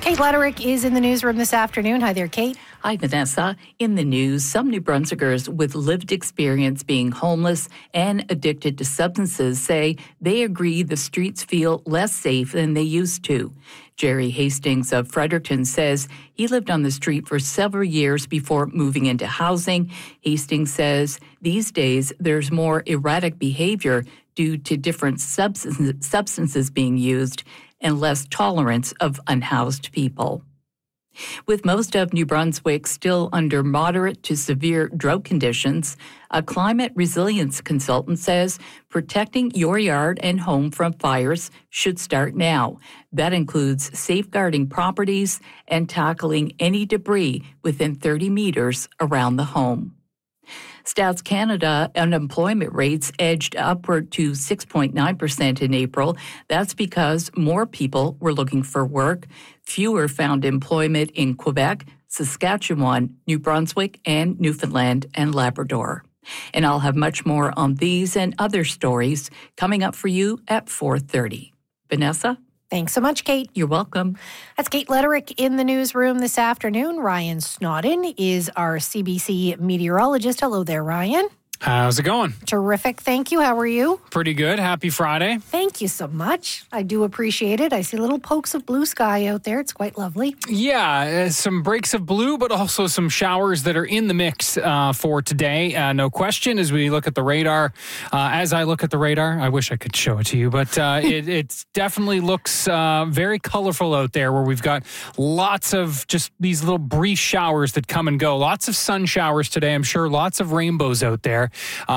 Kate Letterick is in the newsroom this afternoon. Hi there, Kate. Hi, Vanessa. In the news, some New Brunswickers with lived experience being homeless and addicted to substances say they agree the streets feel less safe than they used to. Jerry Hastings of Fredericton says he lived on the street for several years before moving into housing. Hastings says these days there's more erratic behavior due to different substances being used and less tolerance of unhoused people. With most of New Brunswick still under moderate to severe drought conditions, a climate resilience consultant says protecting your yard and home from fires should start now. That includes safeguarding properties and tackling any debris within 30 meters around the home. Stats Canada unemployment rates edged upward to 6.9% in April. That's because more people were looking for work. Fewer found employment in Quebec, Saskatchewan, New Brunswick, and Newfoundland and Labrador. And I'll have much more on these and other stories coming up for you at 4:30. Vanessa? Thanks so much, Kate. You're welcome. That's Kate Letterick in the newsroom this afternoon. Ryan Snodden is our CBC meteorologist. Hello there, Ryan. How's it going? Terrific. Thank you. How are you? Pretty good. Happy Friday. Thank you so much. I do appreciate it. I see little pokes of blue sky out there. It's quite lovely. Yeah, some breaks of blue, but also some showers that are in the mix for today. No question, as we look at the radar. As I look at the radar, I wish I could show it to you, but it definitely looks very colorful out there, where we've got lots of just these little brief showers that come and go. Lots of sun showers today. I'm sure lots of rainbows out there.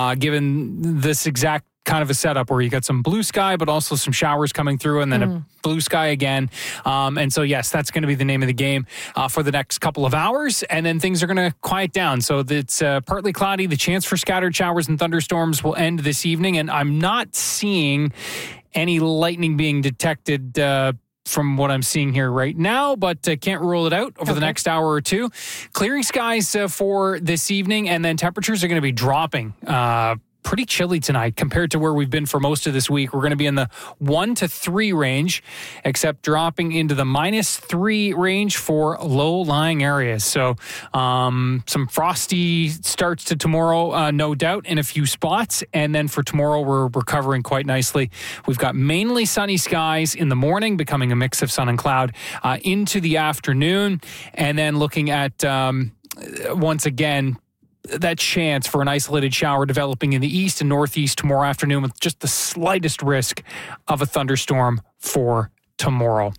Given this exact kind of a setup where you got some blue sky, but also some showers coming through and then a blue sky again. And so, yes, that's going to be the name of the game for the next couple of hours. And then things are going to quiet down. So it's partly cloudy. The chance for scattered showers and thunderstorms will end this evening. And I'm not seeing any lightning being detected from what I'm seeing here right now, but can't rule it out over the next hour or two. Clearing skies for this evening, and then temperatures are going to be dropping. Pretty chilly tonight compared to where we've been for most of this week. We're going to be in the 1 to 3 range, except dropping into the -3 range for low-lying areas. So some frosty starts to tomorrow, no doubt, in a few spots. And then for tomorrow, we're recovering quite nicely. We've got mainly sunny skies in the morning, becoming a mix of sun and cloud into the afternoon. And then looking at, once again, that chance for an isolated shower developing in the east and northeast tomorrow afternoon, with just the slightest risk of a thunderstorm for tomorrow.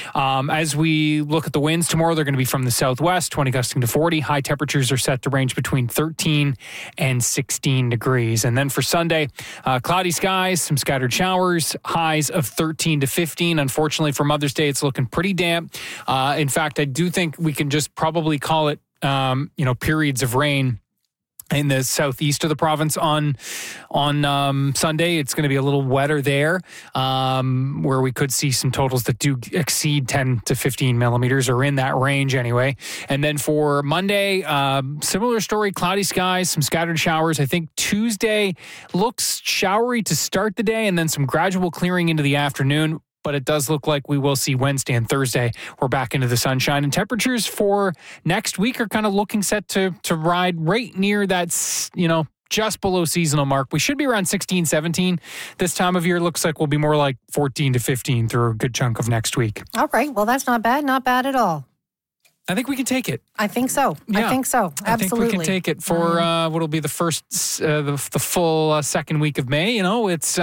As we look at the winds tomorrow, they're going to be from the southwest, 20 gusting to 40. High temperatures are set to range between 13 and 16 degrees. And then for Sunday, cloudy skies, some scattered showers, highs of 13 to 15. Unfortunately, for Mother's Day, it's looking pretty damp. In fact, I do think we can just probably call it, periods of rain in the southeast of the province on Sunday. It's going to be a little wetter there, where we could see some totals that do exceed 10 to 15 millimeters, or in that range anyway. And then for Monday, similar story, cloudy skies, some scattered showers. I think Tuesday looks showery to start the day, and then some gradual clearing into the afternoon. But it does look like we will see Wednesday and Thursday, we're back into the sunshine. And temperatures for next week are kind of looking set to ride right near that, just below seasonal mark. We should be around 16, 17 this time of year. Looks like we'll be more like 14 to 15 through a good chunk of next week. All right. Well, that's not bad. Not bad at all. I think we can take it. I think so. Yeah, I think so. Absolutely. I think we can take it for what'll be the first, the full second week of May. It's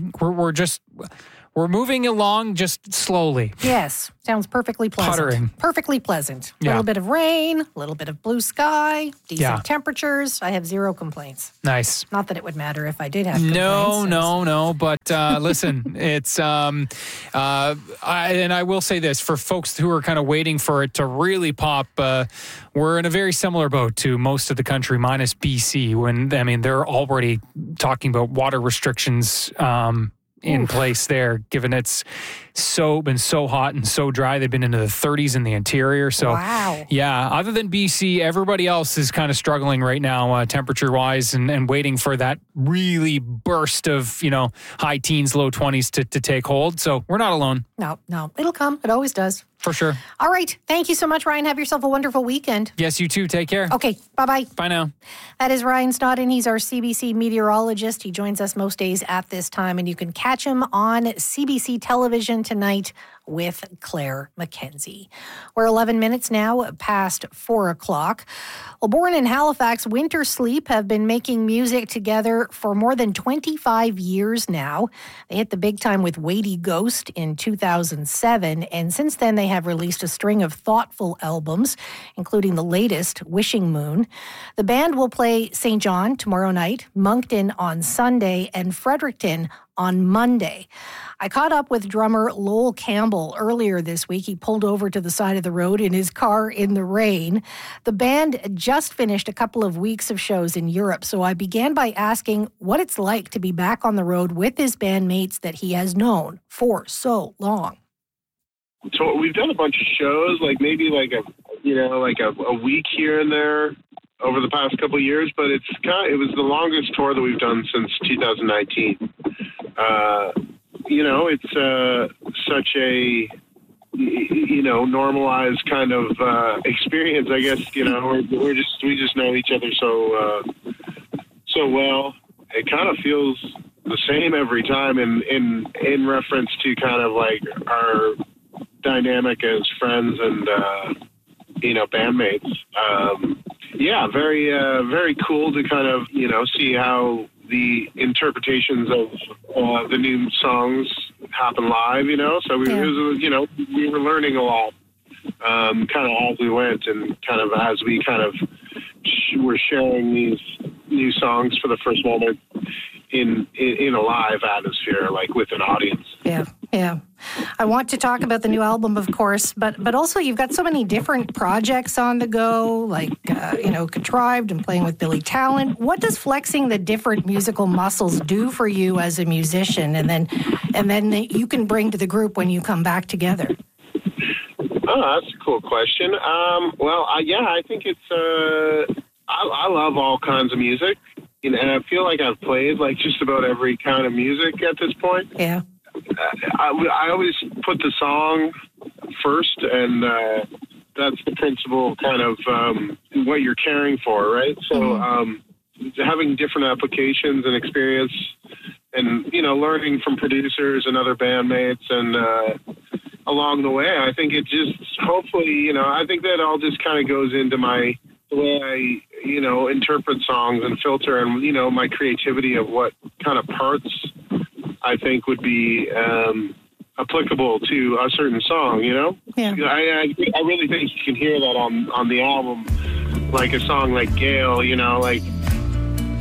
we're moving along just slowly. Yes. Sounds perfectly pleasant. Puttering. Perfectly pleasant. A Yeah. little bit of rain, a little bit of blue sky, decent temperatures. I have zero complaints. Nice. Not that it would matter if I did have complaints. No. But listen, it's I will say this for folks who are kind of waiting for it to really pop. We're in a very similar boat to most of the country, minus BC. They're already talking about water restrictions in place there, given it's been so hot and so dry. They've been into the 30s in the interior. So, wow. Yeah, other than BC, everybody else is kind of struggling right now, temperature-wise, and waiting for that really burst of, high teens, low 20s to take hold. So we're not alone. No. It'll come. It always does. For sure. All right. Thank you so much, Ryan. Have yourself a wonderful weekend. Yes, you too. Take care. Okay. Bye-bye. Bye now. That is Ryan Snodden. He's our CBC meteorologist. He joins us most days at this time, and you can catch him on CBC television tonight with Claire McKenzie. We're 11 minutes now past 4 o'clock. Well, born in Halifax, Winter Sleep have been making music together for more than 25 years now. They hit the big time with Weighty Ghost in 2007, and since then they have released a string of thoughtful albums, including the latest, Wishing Moon. The band will play St. John tomorrow night, Moncton on Sunday, and Fredericton on Monday. I caught up with drummer Lowell Campbell earlier this week. He pulled over to the side of the road in his car in the rain. The band just finished a couple of weeks of shows in Europe, so I began by asking what it's like to be back on the road with his bandmates that he has known for so long. So we've done a bunch of shows, like maybe like a week here and there over the past couple of years, but it was the longest tour that we've done since 2019. It's such a normalized kind of experience, I guess. We just know each other so well. It kind of feels the same every time in reference to kind of like our dynamic as friends and bandmates. Very cool to kind of see how the interpretations of the new songs happen live. So we were learning a lot, kind of as we went, and kind of as we kind of were sharing these new songs for the first moment in a live atmosphere, like with an audience. Yeah. I want to talk about the new album, of course, but also you've got so many different projects on the go, like, Contrived and playing with Billy Talent. What does flexing the different musical muscles do for you as a musician, and then you can bring to the group when you come back together? Oh, that's a cool question. I think it's, I love all kinds of music, and I feel like I've played like just about every kind of music at this point. Yeah. I always put the song first, and that's the principal kind of what you're caring for, right? So having different applications and experience and, learning from producers and other bandmates and along the way, I think it just hopefully, I think that all just kind of goes into the way I, interpret songs and filter and, my creativity of what kind of parts I think would be applicable to a certain song, Yeah. I really think you can hear that on the album, like a song like Gale, like